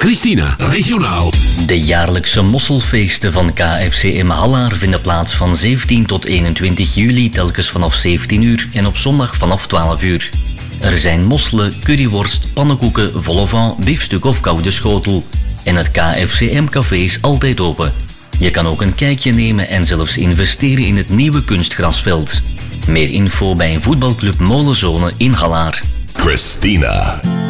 Christina, regionaal. De jaarlijkse mosselfeesten van KFCM Hallaar vinden plaats van 17 tot 21 juli, telkens vanaf 17 uur en op zondag vanaf 12 uur. Er zijn mosselen, curryworst, pannenkoeken, vol au vent, biefstuk of koude schotel. En het KFCM-café is altijd open. Je kan ook een kijkje nemen en zelfs investeren in het nieuwe kunstgrasveld. Meer info bij voetbalclub Molenzone in Hallaar. Christina.